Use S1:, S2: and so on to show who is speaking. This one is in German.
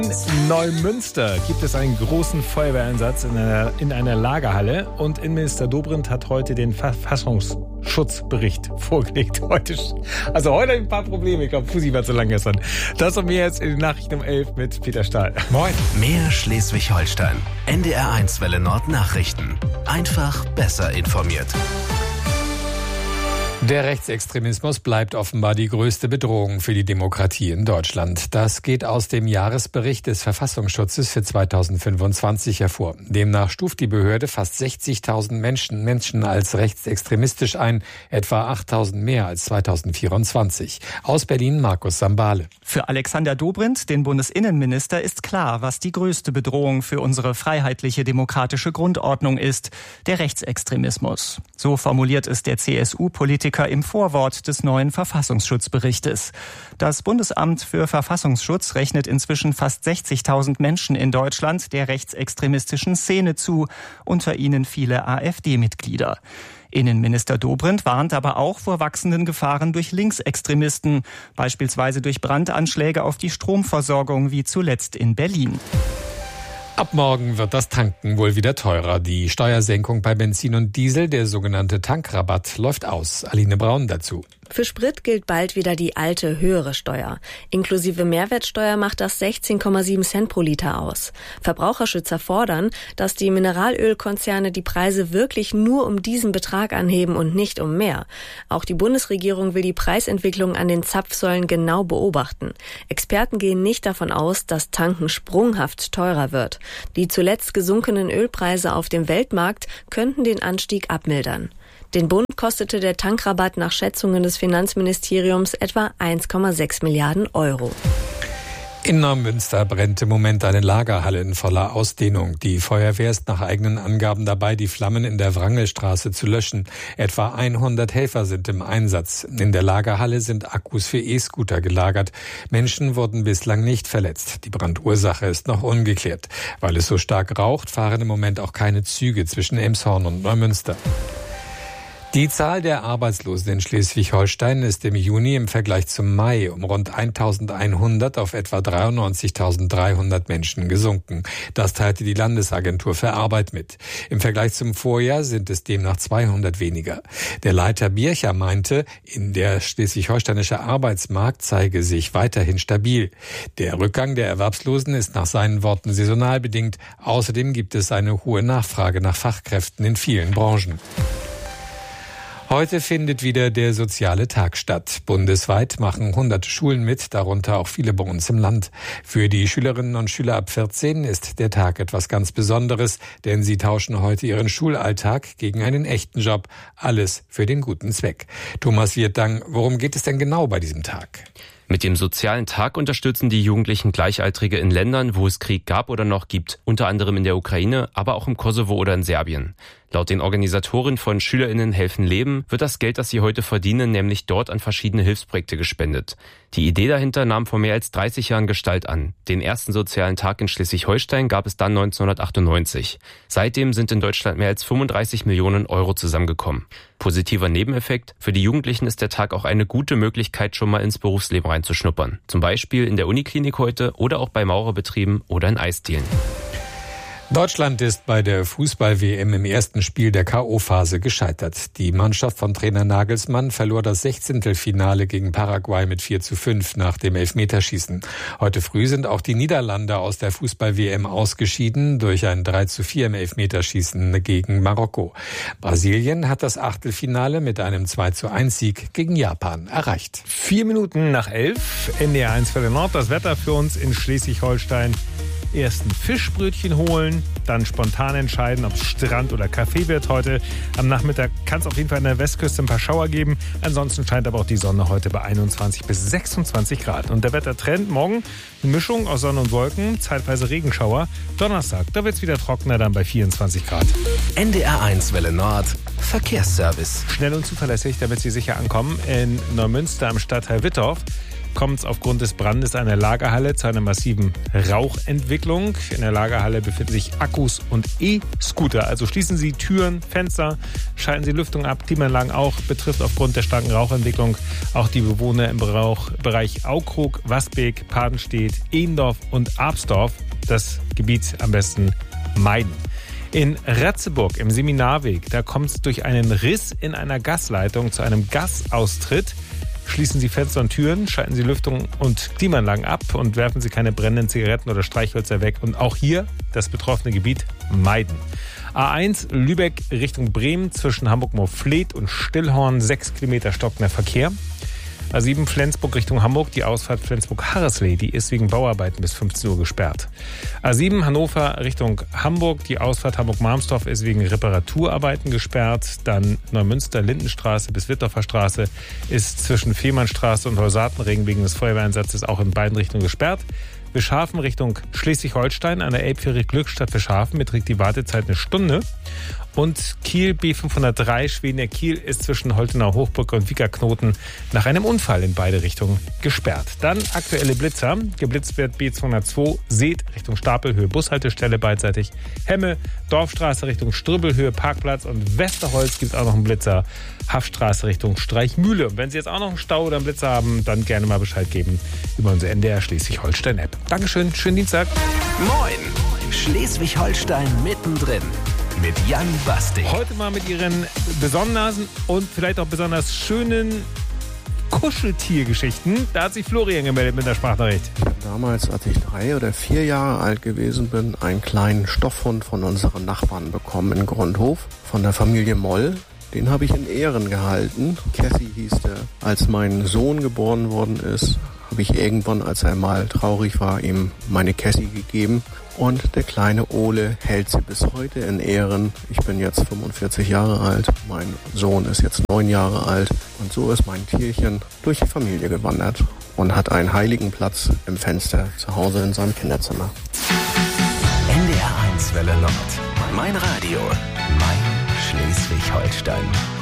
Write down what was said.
S1: In Neumünster gibt es einen großen Feuerwehreinsatz in einer Lagerhalle und Innenminister Dobrindt hat heute den Verfassungsschutzbericht vorgelegt. Heute ein paar Probleme. Ich glaube, Fusi war zu lang gestern. Das und mehr jetzt in den Nachrichten um 11 mit Peter Stahl.
S2: Moin. Mehr Schleswig-Holstein. NDR1 Welle Nord Nachrichten. Einfach besser informiert.
S3: Der Rechtsextremismus bleibt offenbar die größte Bedrohung für die Demokratie in Deutschland. Das geht aus dem Jahresbericht des Verfassungsschutzes für 2025 hervor. Demnach stuft die Behörde fast 60.000 Menschen als rechtsextremistisch ein, etwa 8.000 mehr als 2024. Aus Berlin Markus Sambale.
S4: Für Alexander Dobrindt, den Bundesinnenminister, ist klar, was die größte Bedrohung für unsere freiheitliche demokratische Grundordnung ist: der Rechtsextremismus. So formuliert es der CSU-Politiker im Vorwort des neuen Verfassungsschutzberichtes. Das Bundesamt für Verfassungsschutz rechnet inzwischen fast 60.000 Menschen in Deutschland der rechtsextremistischen Szene zu, unter ihnen viele AfD-Mitglieder. Innenminister Dobrindt warnt aber auch vor wachsenden Gefahren durch Linksextremisten, beispielsweise durch Brandanschläge auf die Stromversorgung wie zuletzt in Berlin.
S3: Ab morgen wird das Tanken wohl wieder teurer. Die Steuersenkung bei Benzin und Diesel, der sogenannte Tankrabatt, läuft aus. Aline Braun dazu.
S5: Für Sprit gilt bald wieder die alte, höhere Steuer. Inklusive Mehrwertsteuer macht das 16,7 Cent pro Liter aus. Verbraucherschützer fordern, dass die Mineralölkonzerne die Preise wirklich nur um diesen Betrag anheben und nicht um mehr. Auch die Bundesregierung will die Preisentwicklung an den Zapfsäulen genau beobachten. Experten gehen nicht davon aus, dass Tanken sprunghaft teurer wird. Die zuletzt gesunkenen Ölpreise auf dem Weltmarkt könnten den Anstieg abmildern. Den Bund kostete der Tankrabatt nach Schätzungen des Finanzministeriums etwa 1,6 Milliarden Euro.
S3: In Neumünster brennt im Moment eine Lagerhalle in voller Ausdehnung. Die Feuerwehr ist nach eigenen Angaben dabei, die Flammen in der Wrangelstraße zu löschen. Etwa 100 Helfer sind im Einsatz. In der Lagerhalle sind Akkus für E-Scooter gelagert. Menschen wurden bislang nicht verletzt. Die Brandursache ist noch ungeklärt. Weil es so stark raucht, fahren im Moment auch keine Züge zwischen Elmshorn und Neumünster. Die Zahl der Arbeitslosen in Schleswig-Holstein ist im Juni im Vergleich zum Mai um rund 1.100 auf etwa 93.300 Menschen gesunken. Das teilte die Landesagentur für Arbeit mit. Im Vergleich zum Vorjahr sind es demnach 200 weniger. Der Leiter Bircher meinte, der schleswig-holsteinische Arbeitsmarkt zeige sich weiterhin stabil. Der Rückgang der Erwerbslosen ist nach seinen Worten saisonal bedingt. Außerdem gibt es eine hohe Nachfrage nach Fachkräften in vielen Branchen. Heute findet wieder der soziale Tag statt. Bundesweit machen hunderte Schulen mit, darunter auch viele bei uns im Land. Für die Schülerinnen und Schüler ab 14 ist der Tag etwas ganz Besonderes, denn sie tauschen heute ihren Schulalltag gegen einen echten Job. Alles für den guten Zweck. Thomas Wirtang, worum geht es denn genau bei diesem Tag?
S6: Mit dem sozialen Tag unterstützen die Jugendlichen Gleichaltrige in Ländern, wo es Krieg gab oder noch gibt, unter anderem in der Ukraine, aber auch im Kosovo oder in Serbien. Laut den Organisatoren von SchülerInnen helfen Leben wird das Geld, das sie heute verdienen, nämlich dort an verschiedene Hilfsprojekte gespendet. Die Idee dahinter nahm vor mehr als 30 Jahren Gestalt an. Den ersten sozialen Tag in Schleswig-Holstein gab es dann 1998. Seitdem sind in Deutschland mehr als 35 Millionen Euro zusammengekommen. Positiver Nebeneffekt: Für die Jugendlichen ist der Tag auch eine gute Möglichkeit, schon mal ins Berufsleben reinzuschnuppern. Zum Beispiel in der Uniklinik heute oder auch bei Maurerbetrieben oder in Eisdielen.
S3: Deutschland ist bei der Fußball-WM im ersten Spiel der K.O.-Phase gescheitert. Die Mannschaft von Trainer Nagelsmann verlor das 16. Finale gegen Paraguay mit 4:5 nach dem Elfmeterschießen. Heute früh sind auch die Niederlande aus der Fußball-WM ausgeschieden durch ein 3:4 im Elfmeterschießen gegen Marokko. Brasilien hat das Achtelfinale mit einem 2:1-Sieg gegen Japan erreicht.
S1: 4 Minuten nach 11, NDR1 Welle Nord, das Wetter für uns in Schleswig-Holstein. Erst ein Fischbrötchen holen, dann spontan entscheiden, ob es Strand oder Café wird heute. Am Nachmittag kann es auf jeden Fall an der Westküste ein paar Schauer geben. Ansonsten scheint aber auch die Sonne heute bei 21 bis 26 Grad. Und der Wettertrend morgen eine Mischung aus Sonne und Wolken, zeitweise Regenschauer. Donnerstag, da wird es wieder trockener, dann bei 24 Grad.
S2: NDR1 Welle Nord, Verkehrsservice.
S1: Schnell und zuverlässig, damit Sie sicher ankommen. In Neumünster am Stadtteil Wittorf kommt es aufgrund des Brandes einer Lagerhalle zu einer massiven Rauchentwicklung. In der Lagerhalle befinden sich Akkus und E-Scooter. Also schließen Sie Türen, Fenster, schalten Sie Lüftung ab, Klimaanlagen auch. Betrifft aufgrund der starken Rauchentwicklung auch die Bewohner im Bereich Aukrug, Wasbeek, Padenstedt, Ehendorf und Absdorf. Das Gebiet am besten meiden. In Ratzeburg im Seminarweg, da kommt es durch einen Riss in einer Gasleitung zu einem Gasaustritt. Schließen Sie Fenster und Türen, schalten Sie Lüftung und Klimaanlagen ab und werfen Sie keine brennenden Zigaretten oder Streichhölzer weg. Und auch hier das betroffene Gebiet meiden. A1 Lübeck Richtung Bremen zwischen Hamburg-Moorfleet und Stillhorn 6 Kilometer stockender Verkehr. A7 Flensburg Richtung Hamburg, die Ausfahrt Flensburg-Harreslee, die ist wegen Bauarbeiten bis 15 Uhr gesperrt. A7 Hannover Richtung Hamburg, die Ausfahrt Hamburg-Marmsdorf ist wegen Reparaturarbeiten gesperrt. Dann Neumünster-Lindenstraße bis Wittorfer Straße ist zwischen Fehmarnstraße und Holsatenring wegen des Feuerwehreinsatzes auch in beiden Richtungen gesperrt. Wischhafen Richtung Schleswig-Holstein an der Elbfähre Glückstadt Wischhafen beträgt die Wartezeit 1 Stunde. Und Kiel B503 Schwedener-Kiel ist zwischen Holtener Hochbrücke und Wiekerknoten nach einem Unfall in beide Richtungen gesperrt. Dann aktuelle Blitzer. Geblitzt wird B202 Seet Richtung Stapelhöhe Bushaltestelle beidseitig. Hemme, Dorfstraße Richtung Strübbelhöhe Parkplatz und Westerholz gibt es auch noch einen Blitzer. Haffstraße Richtung Streichmühle. Und wenn Sie jetzt auch noch einen Stau oder einen Blitzer haben, dann gerne mal Bescheid geben über unsere NDR Schleswig-Holstein-App. Dankeschön, schönen Dienstag.
S2: Moin, Schleswig-Holstein mittendrin. Mit Jan Bastig.
S1: Heute mal mit Ihren besonders und vielleicht auch besonders schönen Kuscheltiergeschichten. Da hat sich Florian gemeldet mit der Sprachnachricht.
S7: Ich habe damals, als ich 3 oder 4 Jahre alt gewesen bin, einen kleinen Stoffhund von unseren Nachbarn bekommen in Grundhof von der Familie Moll. Den habe ich in Ehren gehalten. Cassie hieß der. Als mein Sohn geboren worden ist, habe ich irgendwann, als er mal traurig war, ihm meine Cassie gegeben. Und der kleine Ole hält sie bis heute in Ehren. Ich bin jetzt 45 Jahre alt, mein Sohn ist jetzt 9 Jahre alt. Und so ist mein Tierchen durch die Familie gewandert und hat einen heiligen Platz im Fenster zu Hause in seinem Kinderzimmer.
S2: NDR 1 Welle Nord. Mein Radio. Mein Schleswig-Holstein.